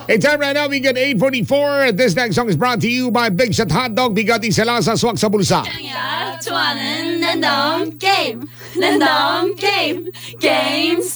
It's time right now, we get 8:44. This next song is brought to you by Big Shot Hot Dog. Bigati sa lasa, swak sa bulsa. Yeah, 2 Random game. Random game. Games.